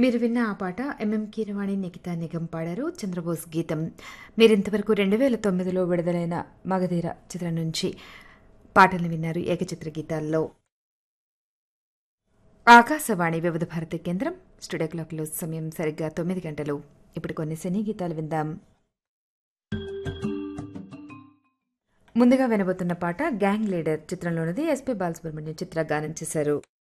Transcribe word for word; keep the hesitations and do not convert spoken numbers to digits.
మీరు విన్న ఆ పాట ఎంఎం కీరవాణి, నిఖితా నిగం పాడారు. చంద్రబోస్ గీతం. మీరింతవరకు రెండు వేల తొమ్మిదిలో విడుదలైన మగధీర చిత్రం నుంచి పాటలు విన్నారు ఏకచిత్ర గీతాల్లో. ఆకాశవాణి వివిధ భారతి కేంద్రం. స్టూడియో క్లాక్లో సమయం సరిగ్గా తొమ్మిది గంటలు. ఇప్పుడు కొన్ని సినీ గీతాలు విందాం. ముందుగా వినబోతున్న పాట గ్యాంగ్ లీడర్ చిత్రంలోనిది. ఎస్పీ బాలసుబ్రహ్మణ్యం చిత్ర గానం చేశారు.